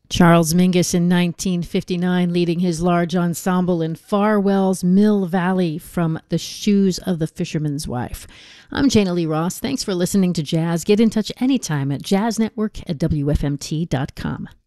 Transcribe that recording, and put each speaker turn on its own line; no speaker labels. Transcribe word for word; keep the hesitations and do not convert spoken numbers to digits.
Charles Mingus in nineteen fifty-nine, leading his large ensemble in Farwell's Mill Valley from The Shoes of the Fisherman's Wife. I'm Jana Lee Ross. Thanks for listening to Jazz. Get in touch anytime at jazz network at W F M T dot com.